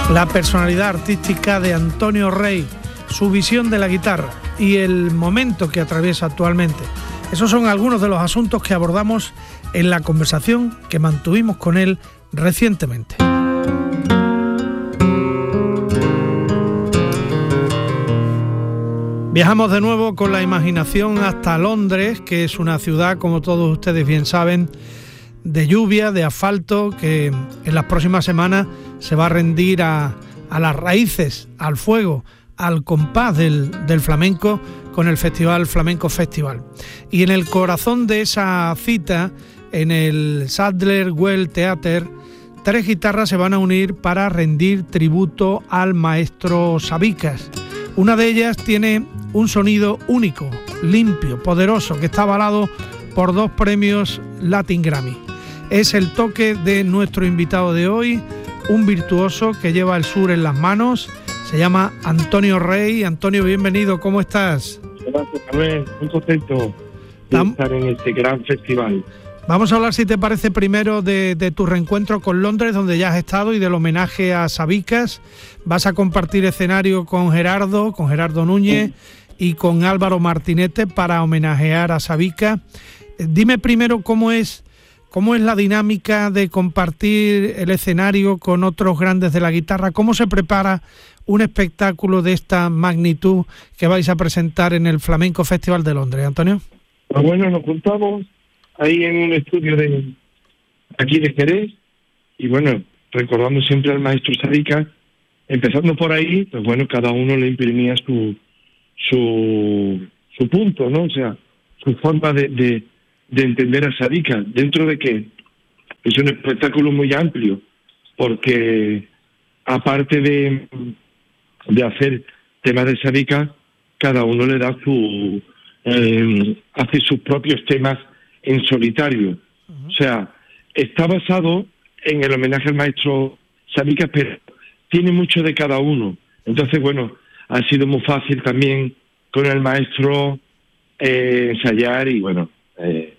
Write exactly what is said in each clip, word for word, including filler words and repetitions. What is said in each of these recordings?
La personalidad artística de Antonio Rey, su visión de la guitarra y el momento que atraviesa actualmente. Esos son algunos de los asuntos que abordamos en la conversación que mantuvimos con él recientemente. Viajamos de nuevo con la imaginación hasta Londres, que es una ciudad, como todos ustedes bien saben, de lluvia, de asfalto, que en las próximas semanas se va a rendir a, a las raíces, al fuego, al compás del, del flamenco con el Festival Flamenco Festival. Y en el corazón de esa cita, en el Sadler Well Theatre, tres guitarras se van a unir para rendir tributo al maestro Sabicas. Una de ellas tiene un sonido único, limpio, poderoso, que está avalado por dos premios Latin Grammy. Es el toque de nuestro invitado de hoy, un virtuoso que lleva el sur en las manos. Se llama Antonio Rey. Antonio, bienvenido, ¿cómo estás? Gracias, Manuel, muy contento de Tam- estar en este gran festival. Vamos a hablar, si te parece, primero de, de tu reencuentro con Londres, donde ya has estado, y del homenaje a Sabicas. Vas a compartir escenario con Gerardo, con Gerardo Núñez sí. y con Álvaro Martinete para homenajear a Sabicas. Dime primero cómo es, cómo es la dinámica de compartir el escenario con otros grandes de la guitarra. ¿Cómo se prepara un espectáculo de esta magnitud que vais a presentar en el Flamenco Festival de Londres, Antonio? Pues bueno, nos juntamos ahí en un estudio de aquí de Jerez y bueno, recordando siempre al maestro Sabicas, empezando por ahí, pues bueno, cada uno le imprimía su su su punto, ¿no? O sea, su forma de, de, de entender a Sabicas, dentro de que es un espectáculo muy amplio, porque aparte de de hacer temas de Sabicas, cada uno le da su eh, hace sus propios temas en solitario. Uh-huh. O sea, está basado en el homenaje al maestro Sabicas, pero tiene mucho de cada uno. Entonces, bueno, ha sido muy fácil también con el maestro eh, ensayar y, bueno, eh,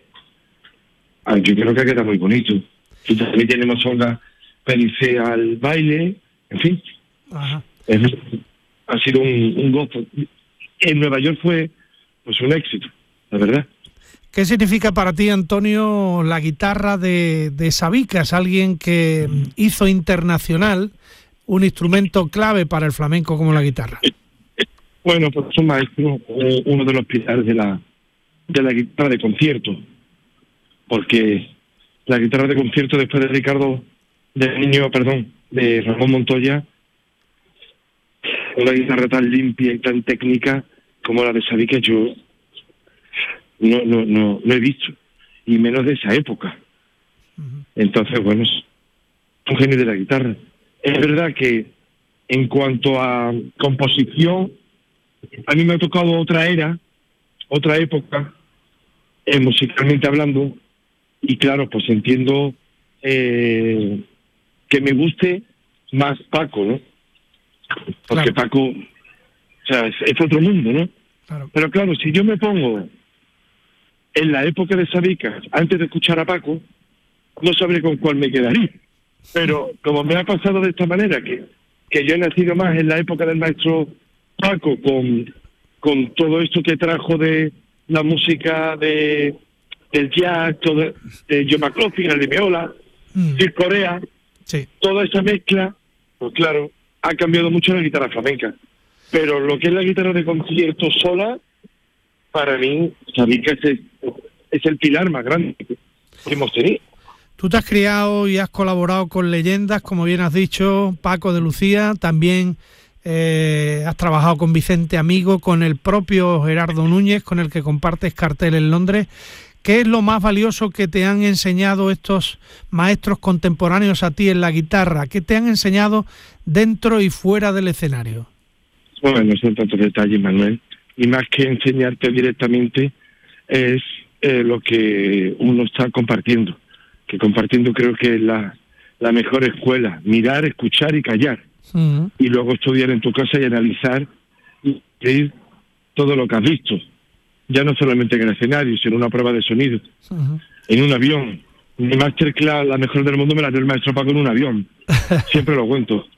yo creo que queda muy bonito. Y también tenemos onda periférica al baile, en fin. Uh-huh. Es, ha sido un, un gozo. En Nueva York fue pues un éxito, la verdad. ¿Qué significa para ti, Antonio, la guitarra de, de Sabicas, alguien que hizo internacional un instrumento clave para el flamenco como la guitarra? Bueno, pues es un maestro, uno de los pilares de la de la guitarra de concierto, porque la guitarra de concierto después de Ricardo, de niño, perdón, de Ramón Montoya, una guitarra tan limpia y tan técnica como la de Sabicas, yo no no no no he visto, y menos de esa época. Uh-huh. Entonces, bueno, es un genio de la guitarra. Es verdad que en cuanto a composición, a mí me ha tocado otra era, otra época, eh, musicalmente hablando, y claro, pues entiendo eh, que me guste más Paco, ¿no? Porque claro. Paco, o sea, es, es otro mundo, ¿no? Claro. Pero claro, si yo me pongo en la época de Sabicas, antes de escuchar a Paco, no sabré con cuál me quedaría. Pero como me ha pasado de esta manera, que, que yo he nacido más en la época del maestro Paco, con, con todo esto que trajo de la música de del jazz, todo, de John McLaughlin, el de Meola, mm. Chick Corea, sí. Toda esa mezcla, pues claro, ha cambiado mucho la guitarra flamenca. Pero lo que es la guitarra de concierto sola, para mí, Sabicas es, es el pilar más grande que hemos tenido. Tú te has criado y has colaborado con leyendas, como bien has dicho, Paco de Lucía, también eh, has trabajado con Vicente Amigo, con el propio Gerardo Núñez, con el que compartes cartel en Londres. ¿Qué es lo más valioso que te han enseñado estos maestros contemporáneos a ti en la guitarra? ¿Qué te han enseñado dentro y fuera del escenario? Bueno, no son tantos detalles, Manuel, y más que enseñarte directamente es eh, lo que uno está compartiendo, que compartiendo creo que es la, la mejor escuela, mirar, escuchar y callar, uh-huh. y luego estudiar en tu casa y analizar y leer todo lo que has visto, ya no solamente en el escenario, sino una prueba de sonido, uh-huh. en un avión. Mi masterclass, la mejor del mundo, me la dio el maestro Paco en un avión, siempre lo cuento.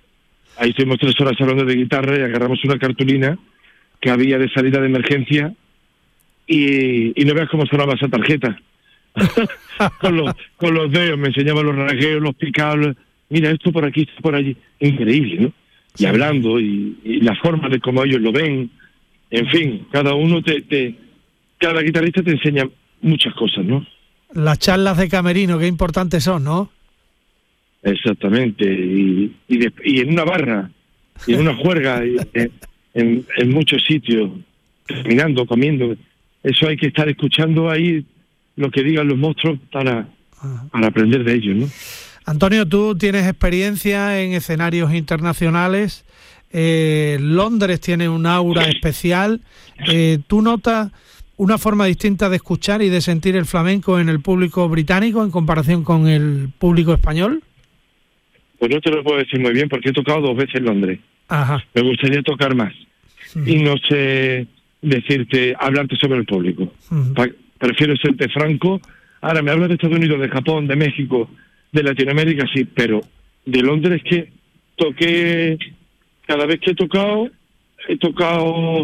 ahí estuvimos tres horas hablando de guitarra y agarramos una cartulina que había de salida de emergencia y, y no veas cómo sonaba esa tarjeta. con, los, con los dedos me enseñaban los rasgueos, los picados, mira esto por aquí, esto por allí, increíble, ¿no? Y hablando y, y la forma de cómo ellos lo ven, en fin, cada uno te, te cada guitarrista te enseña muchas cosas, ¿no? Las charlas de camerino, qué importantes son, ¿no? Exactamente, y, y, de, y en una barra, y en una juerga, y en, en muchos sitios, caminando, comiendo, eso hay que estar escuchando ahí lo que digan los monstruos para, para aprender de ellos, ¿no? Antonio, tú tienes experiencia en escenarios internacionales, eh, Londres tiene un aura especial, eh, ¿tú notas una forma distinta de escuchar y de sentir el flamenco en el público británico en comparación con el público español? Pues no te lo puedo decir muy bien porque he tocado dos veces en Londres. Ajá. Me gustaría tocar más. Uh-huh. Y no sé decirte, hablarte sobre el público. Uh-huh. Pa- prefiero serte franco. Ahora me hablas de Estados Unidos, de Japón, de México, de Latinoamérica, sí, pero de Londres que toqué, cada vez que he tocado, he tocado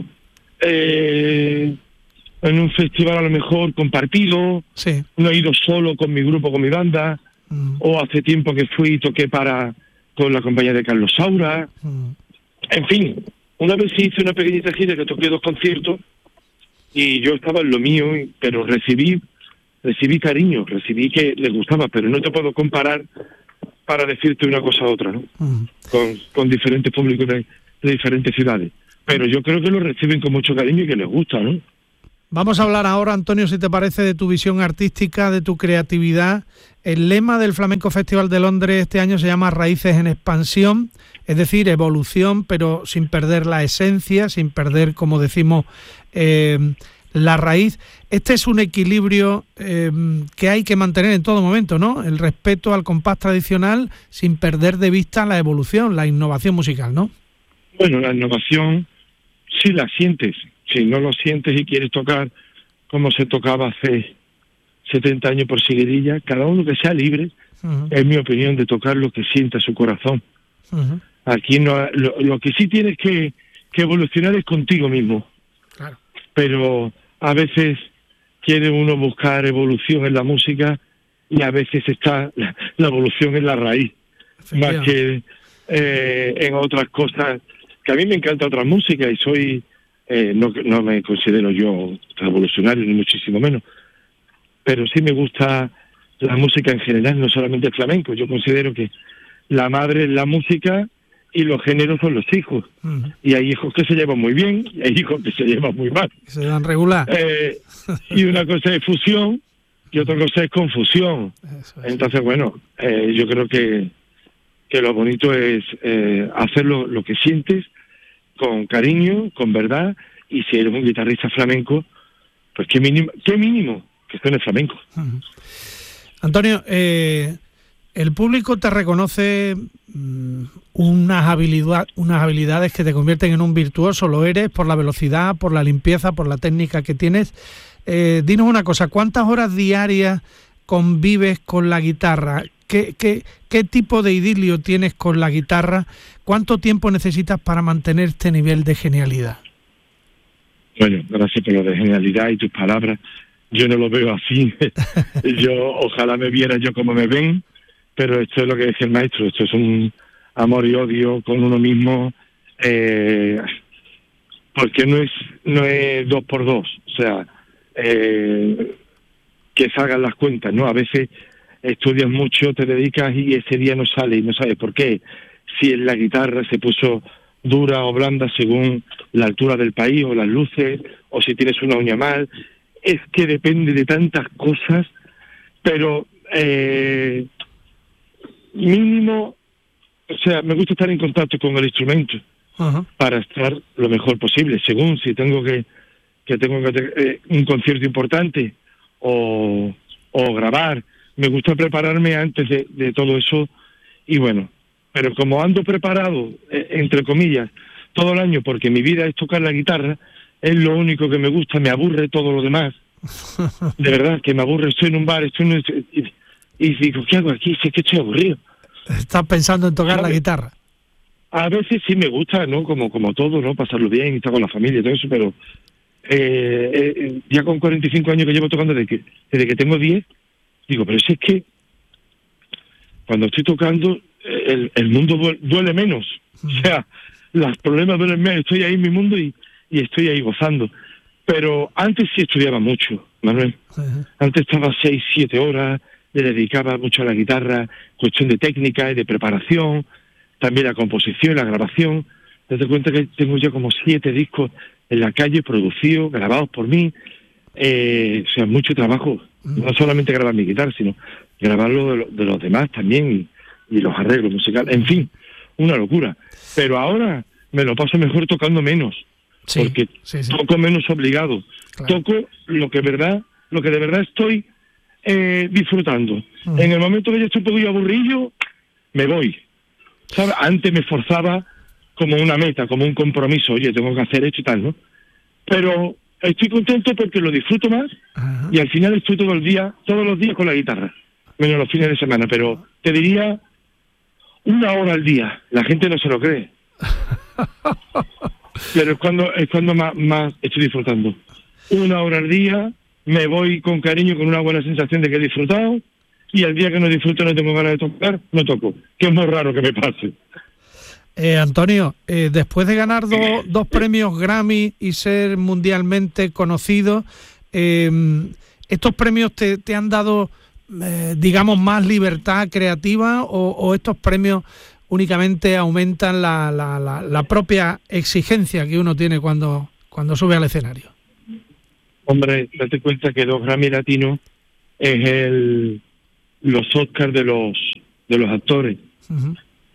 eh, en un festival a lo mejor compartido, sí. No he ido solo con mi grupo, con mi banda, mm. o hace tiempo que fui y toqué para con la compañía de Carlos Saura, mm. en fin, una vez sí hice una pequeñita gira que toqué dos conciertos y yo estaba en lo mío, pero recibí recibí cariño, recibí que les gustaba, pero no te puedo comparar para decirte una cosa a otra, ¿no? Mm. Con, con diferentes públicos de, de diferentes ciudades. Pero yo creo que lo reciben con mucho cariño y que les gusta, ¿no? Vamos a hablar ahora, Antonio, si te parece, de tu visión artística, de tu creatividad. El lema del Flamenco Festival de Londres este año se llama Raíces en Expansión, es decir, evolución, pero sin perder la esencia, sin perder, como decimos, eh, la raíz. Este es un equilibrio eh, que hay que mantener en todo momento, ¿no? El respeto al compás tradicional sin perder de vista la evolución, la innovación musical, ¿no? Bueno, la innovación sí la sientes. Si no lo sientes y quieres tocar como se tocaba hace setenta años por seguidilla, cada uno que sea libre, uh-huh. es mi opinión, de tocar lo que sienta su corazón. Uh-huh. Aquí no, lo, lo que sí tienes que, que evolucionar es contigo mismo. Claro. Pero a veces quiere uno buscar evolución en la música y a veces está la, la evolución en la raíz, más que eh, en otras cosas, que a mí me encanta otra música y soy... Eh, no, no me considero yo revolucionario, ni muchísimo menos, pero sí me gusta la música en general, no solamente el flamenco. Yo considero que la madre es la música y los géneros son los hijos. Uh-huh. Y hay hijos que se llevan muy bien y hay hijos que se llevan muy mal. Se llevan regular. Eh, y una cosa es fusión y otra cosa es confusión. Eso es. Entonces, bueno, eh, yo creo que, que lo bonito es eh, hacer lo, lo que sientes, con cariño, con verdad, y si eres un guitarrista flamenco, pues qué mínimo, qué mínimo que suene flamenco. Uh-huh. Antonio, eh, el público te reconoce um, unas, habilidad, unas habilidades que te convierten en un virtuoso, lo eres, por la velocidad, por la limpieza, por la técnica que tienes. Eh, dinos una cosa, ¿cuántas horas diarias convives con la guitarra? ¿Qué, qué, ¿Qué tipo de idilio tienes con la guitarra? ¿Cuánto tiempo necesitas para mantener este nivel de genialidad? Bueno, gracias por lo de genialidad y tus palabras. Yo no lo veo así. Yo ojalá me viera yo como me ven, pero esto es lo que decía el maestro. Esto es un amor y odio con uno mismo, eh, porque no es no es dos por dos. O sea, eh, que salgan las cuentas, ¿no? A veces estudias mucho, te dedicas y ese día no sale y no sabes por qué. Si en la guitarra se puso dura o blanda según la altura del país o las luces, o si tienes una uña mal, es que depende de tantas cosas, pero eh, mínimo, o sea, me gusta estar en contacto con el instrumento uh-huh. para estar lo mejor posible, según si tengo que, que tengo que tener eh, un concierto importante o, o grabar. Me gusta prepararme antes de, de todo eso y bueno, pero como ando preparado, eh, entre comillas, todo el año, porque mi vida es tocar la guitarra, es lo único que me gusta, me aburre todo lo demás. De verdad, que me aburre, estoy en un bar, estoy en un... Y, y digo, ¿qué hago aquí? Si es que estoy aburrido. Estás pensando en tocar ¿sabes? La guitarra. A veces sí me gusta, ¿no? Como como todo, ¿no? Pasarlo bien, estar con la familia y todo eso, pero eh, eh, ya con cuarenta y cinco años que llevo tocando desde que, desde que tengo diez, digo, pero si es que cuando estoy tocando el, el mundo duele, duele menos. O sea, los problemas duelen menos. Estoy ahí en mi mundo y, y estoy ahí gozando. Pero antes sí estudiaba mucho, Manuel. Uh-huh. Antes estaba seis, siete horas, le dedicaba mucho a la guitarra, cuestión de técnica y de preparación, también la composición y la grabación. Te das cuenta que tengo ya como siete discos en la calle, producidos, grabados por mí. Eh, o sea, mucho trabajo. No solamente grabar mi guitarra, sino grabarlo de, lo, de los demás también y, y los arreglos musicales. En fin, una locura. Pero ahora me lo paso mejor tocando menos, sí, porque sí, sí. toco menos obligado. Claro. Toco lo que verdad, lo que de verdad estoy eh, disfrutando. Uh-huh. En el momento que yo estoy un poquillo aburrido, me voy. ¿Sabes? Antes me esforzaba como una meta, como un compromiso. Oye, tengo que hacer esto y tal, ¿no? Pero estoy contento porque lo disfruto más. Uh-huh. Y al final estoy todo el día, todos los días con la guitarra, menos los fines de semana. Pero te diría una hora al día. La gente no se lo cree. Pero es cuando es cuando más, más estoy disfrutando. Una hora al día, me voy con cariño, con una buena sensación de que he disfrutado, y el día que no disfruto, no tengo ganas de tocar, no toco. Que es muy raro que me pase. Eh, Antonio, eh, después de ganar do, dos premios Grammy y ser mundialmente conocido, eh, ¿estos premios te, te han dado, eh, digamos, más libertad creativa o, o estos premios únicamente aumentan la, la, la, la propia exigencia que uno tiene cuando, cuando sube al escenario? Hombre, date cuenta que dos Grammy latinos es el los Oscars de los de los actores. Uh-huh.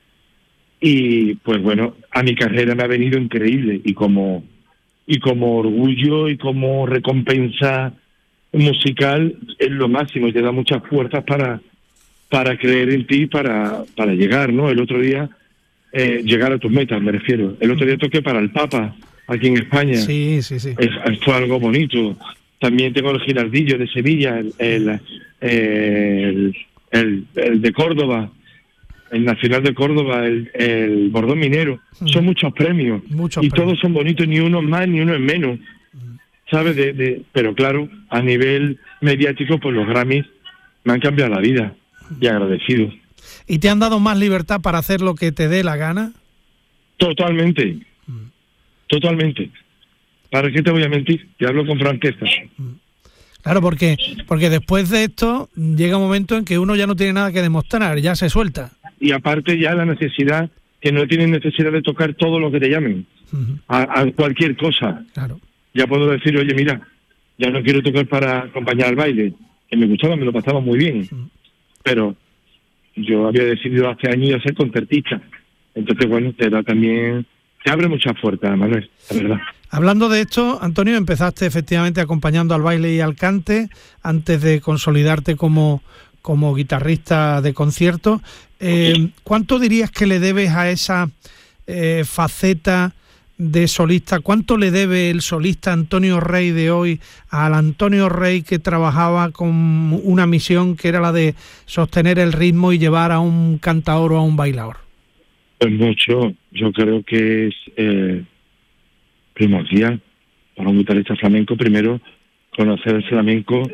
Y pues bueno, a mi carrera me ha venido increíble, y como y como orgullo y como recompensa musical es lo máximo, y te da muchas fuerzas para para creer en ti, para para llegar, ¿no? El otro día, eh, llegar a tus metas, me refiero. El otro día toqué para el Papa, aquí en España. Sí, sí, sí. Es, fue algo bonito. También tengo el Girardillo de Sevilla, el el, el, el, el de Córdoba, el Nacional de Córdoba, el, el Bordón Minero. Mm. Son muchos premios. Muchos y premios. Todos son bonitos, ni uno es más, ni uno es menos. Mm. ¿Sabes? De, de, pero claro, a nivel mediático, pues los Grammys me han cambiado la vida. Y agradecido. ¿Y te han dado más libertad para hacer lo que te dé la gana? Totalmente. Mm. Totalmente. ¿Para qué te voy a mentir? Te hablo con franqueza. Mm. Claro, porque porque después de esto llega un momento en que uno ya no tiene nada que demostrar, ya se suelta. Y aparte ya la necesidad, que no tienes necesidad de tocar todo lo que te llamen. Uh-huh. a, a cualquier cosa. Claro. Ya puedo decir, oye, mira, ya no quiero tocar para acompañar al baile, que me gustaba, me lo pasaba muy bien. Uh-huh. Pero yo había decidido hace años ser concertista. Entonces, bueno, te da también, te abre muchas puertas, Manuel, la verdad. Hablando de esto, Antonio, empezaste efectivamente acompañando al baile y al cante antes de consolidarte como, como guitarrista de concierto. Eh, ¿Cuánto dirías que le debes a esa eh, faceta de solista? ¿Cuánto le debe el solista Antonio Rey de hoy al Antonio Rey que trabajaba con una misión que era la de sostener el ritmo y llevar a un cantaor o a un bailador? Pues mucho. Yo creo que es eh, primordial para un guitarrista flamenco, primero, conocer el flamenco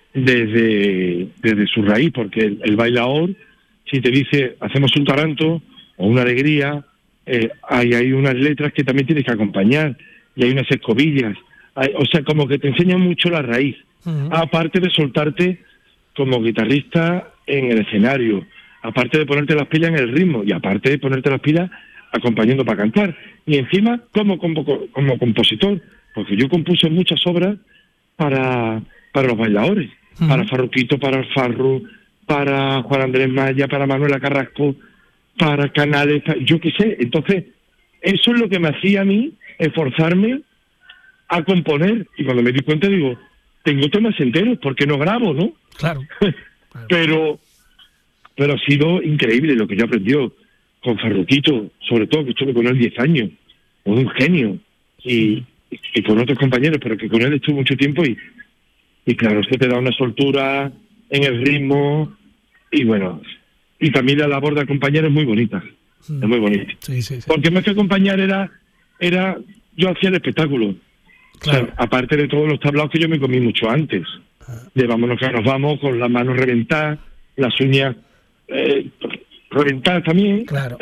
desde, desde su raíz, porque el, el bailador, si te dice, hacemos un taranto o una alegría, Eh, hay, hay unas letras que también tienes que acompañar, y hay unas escobillas, hay, o sea, como que te enseñan mucho la raíz, uh-huh. aparte de soltarte como guitarrista en el escenario, aparte de ponerte las pilas en el ritmo, y aparte de ponerte las pilas acompañando para cantar, y encima como, como, como compositor, porque yo compuse muchas obras para, para los bailadores, uh-huh. para Farruquito, para el Farru, para Juan Andrés Maya, para Manuela Carrasco, para Canales, yo qué sé. Entonces, eso es lo que me hacía a mí esforzarme a componer. Y cuando me di cuenta, digo, tengo temas enteros, ¿por qué no grabo, no? Claro. claro. pero pero ha sido increíble lo que yo aprendió con Farruquito, sobre todo que estuve con él diez años, un genio, y, y con otros compañeros, pero que con él estuve mucho tiempo, y, y claro, es que te da una soltura en el ritmo, y bueno... Y también la labor de acompañar es muy bonita. Mm. Es muy bonito. Sí, sí, sí. Porque más que acompañar era, era yo hacía el espectáculo. Claro. O sea, aparte de todos los tablaos que yo me comí mucho antes. Ah. De vámonos que nos vamos, con las manos reventadas, las uñas eh, reventadas también. Claro.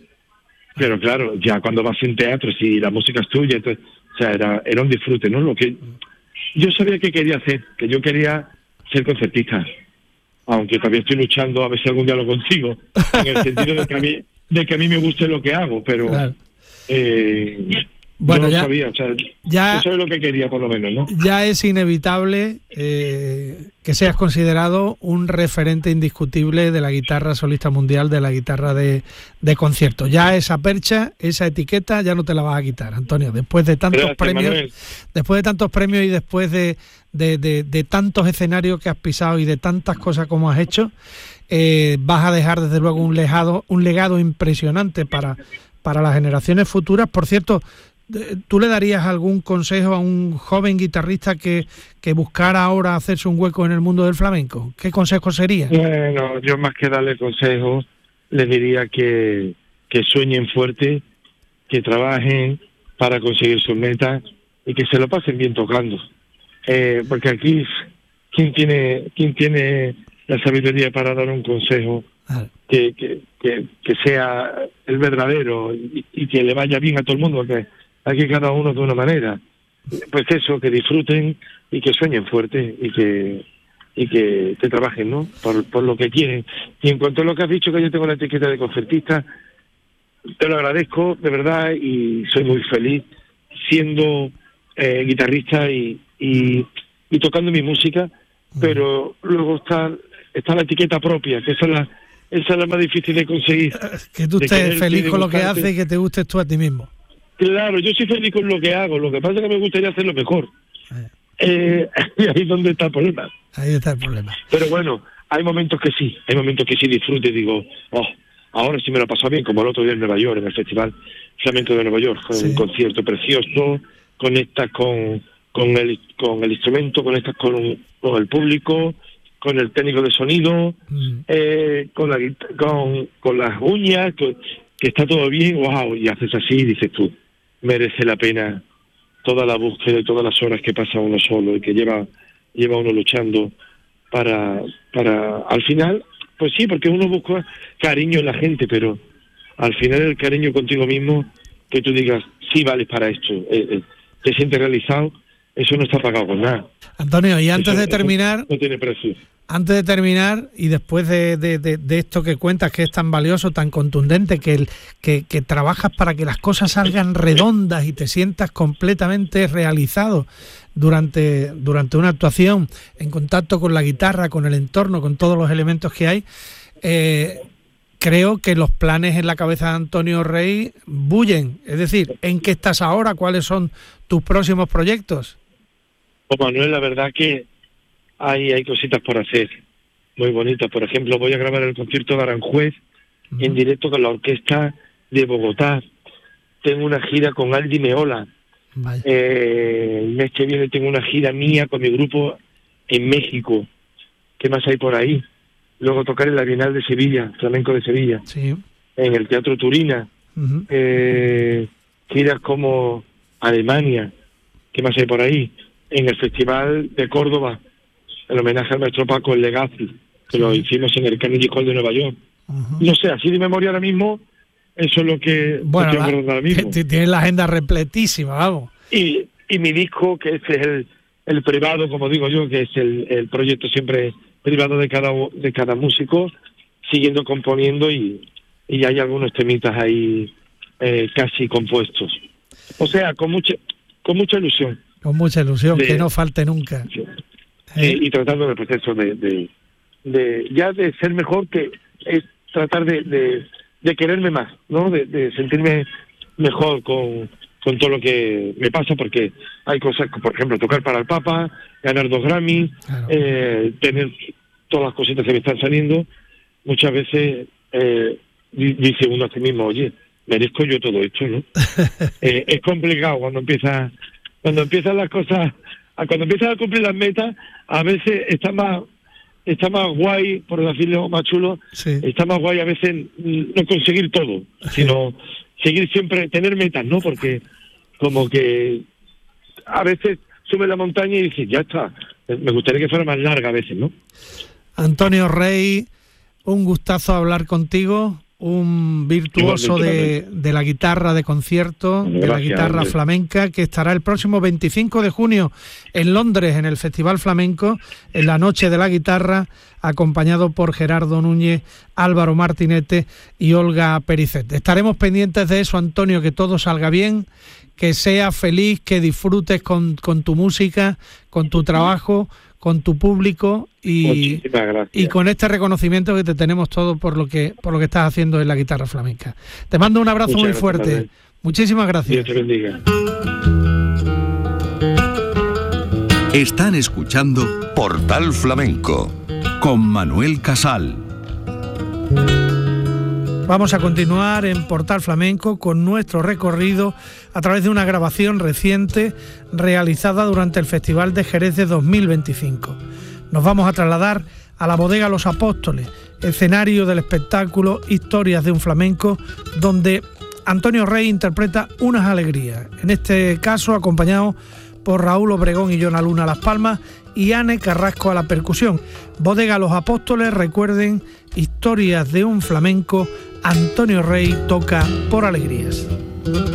Pero claro, ya cuando vas en teatro, si la música es tuya, entonces, o sea, era, era un disfrute, ¿no? Lo que yo sabía que quería hacer, que yo quería ser concertista, aunque todavía estoy luchando a ver si algún día lo consigo, en el sentido de que a mí, de que a mí me guste lo que hago, pero claro. eh, bueno, yo ya, no sabía, o sea, ya, eso es lo que quería por lo menos, ¿no? Ya es inevitable eh, que seas considerado un referente indiscutible de la guitarra solista mundial, de la guitarra de, de concierto. Ya esa percha, esa etiqueta, ya no te la vas a quitar, Antonio. Después de tantos Gracias, premios, Manuel. después de tantos premios y después de, de, de, de tantos escenarios que has pisado y de tantas cosas como has hecho, eh, vas a dejar desde luego un legado, un legado impresionante para, para las generaciones futuras. Por cierto, ¿tú le darías algún consejo a un joven guitarrista que, que buscara ahora hacerse un hueco en el mundo del flamenco? ¿Qué consejo sería? Bueno, yo más que darle consejos, les diría que, que sueñen fuerte, que trabajen para conseguir sus metas y que se lo pasen bien tocando. Eh, porque aquí, ¿quién tiene, quién tiene la sabiduría para dar un consejo ah. que, que, que, que sea el verdadero y, y que le vaya bien a todo el mundo? Porque aquí cada uno de una manera. Pues eso, que disfruten y que sueñen fuerte y que y que, que trabajen, ¿no? Por, por lo que quieren. Y en cuanto a lo que has dicho, que yo tengo la etiqueta de concertista, te lo agradezco, de verdad, y soy muy feliz siendo eh, guitarrista y, y, y tocando mi música, pero luego está está la etiqueta propia, que esa es la, esa es la más difícil de conseguir. Que tú estés feliz con lo que haces y que te gustes tú a ti mismo. Claro, yo soy feliz con lo que hago, lo que pasa es que me gustaría hacerlo mejor. Eh, y ahí es donde está el problema. Ahí está el problema. Pero bueno, hay momentos que sí, hay momentos que sí disfruto y digo, oh, ahora sí me lo pasó bien, como el otro día en Nueva York, en el Festival Flamenco de Nueva York, con sí. un concierto precioso, conectas con, con, el, con el instrumento, conectas con, con el público, con el técnico de sonido, mm. eh, con, la, con, con las uñas, con, que está todo bien, wow, y haces así y dices tú, merece la pena toda la búsqueda y todas las horas que pasa uno solo y que lleva lleva uno luchando para para al final, pues sí, porque uno busca cariño en la gente, pero al final el cariño contigo mismo, que tú digas, sí vales para esto, eh, eh, te sientes realizado, eso no está pagado con nada. Antonio, y antes eso, de terminar, no tiene precio. Antes de terminar, y después de, de, de, de esto que cuentas, que es tan valioso, tan contundente, que, el, que, que trabajas para que las cosas salgan redondas y te sientas completamente realizado durante, durante una actuación, en contacto con la guitarra, con el entorno, con todos los elementos que hay, eh, creo que los planes en la cabeza de Antonio Rey bullen. Es decir, ¿en qué estás ahora? ¿Cuáles son tus próximos proyectos? Pues Manuel, la verdad que Hay, hay cositas por hacer, muy bonitas. Por ejemplo, voy a grabar el concierto de Aranjuez uh-huh. en directo con la orquesta de Bogotá. Tengo una gira con Aldi Meola. Eh, el mes que viene tengo una gira mía con mi grupo en México. ¿Qué más hay por ahí? Luego tocar en la Bienal de Sevilla, Flamenco de Sevilla. Sí. En el Teatro Turina. Uh-huh. Eh, giras como Alemania. ¿Qué más hay por ahí? En el Festival de Córdoba, el homenaje al maestro Paco el Legacy, que sí. lo hicimos en el Carnegie Hall de Nueva York. Uh-huh. No sé, así de memoria ahora mismo, eso es lo que bueno, estoy acordando ahora mismo. Tienes la agenda repletísima, vamos. Y, y mi disco, que este es el, el privado, como digo yo, que es el, el proyecto siempre privado de cada de cada músico, siguiendo componiendo y, y hay algunos temitas ahí eh, casi compuestos. O sea, con mucha, con mucha ilusión. Con mucha ilusión, de, que no falte nunca. Sí. Eh, y tratando del proceso de, de, de ya de ser mejor, que es tratar de, de, de quererme más, ¿no? De, de sentirme mejor con, con todo lo que me pasa, porque hay cosas, por ejemplo, tocar para el Papa, ganar dos Grammy, claro. eh, tener todas las cositas que me están saliendo. Muchas veces eh, dice uno a sí mismo, oye, merezco yo todo esto, ¿no? eh, es complicado cuando empieza cuando empiezan las cosas. Cuando empiezas a cumplir las metas, a veces está más está más guay, por decirlo más chulo, sí. está más guay a veces no conseguir todo, sino seguir siempre, tener metas, ¿no? Porque como que a veces sube la montaña y dices, ya está, me gustaría que fuera más larga a veces, ¿no? Antonio Rey, un gustazo hablar contigo, un virtuoso de, de la guitarra de concierto, bueno, de gracias, la guitarra hombre. flamenca, que estará el próximo veinticinco de junio en Londres, en el Festival Flamenco, en la Noche de la Guitarra, acompañado por Gerardo Núñez, Álvaro Martinete y Olga Pericet. Estaremos pendientes de eso, Antonio, que todo salga bien, que seas feliz, que disfrutes con, con tu música, con tu trabajo, con tu público y, y con este reconocimiento que te tenemos todos por lo que por lo que estás haciendo en la guitarra flamenca. Te mando un abrazo Muchas muy fuerte. Padre. Muchísimas gracias. Dios te bendiga. Están escuchando Portal Flamenco con Manuel Casal. Vamos a continuar en Portal Flamenco con nuestro recorrido a través de una grabación reciente realizada durante el Festival de Jerez de dos mil veinticinco. Nos vamos a trasladar a la bodega Los Apóstoles, escenario del espectáculo Historias de un Flamenco, donde Antonio Rey interpreta Unas Alegrías, en este caso acompañado por Raúl Obregón y Jonah Luna a las palmas y Anne Carrasco a la percusión. Bodega Los Apóstoles, recuerden, Historias de un Flamenco, Antonio Rey toca Por Alegrías.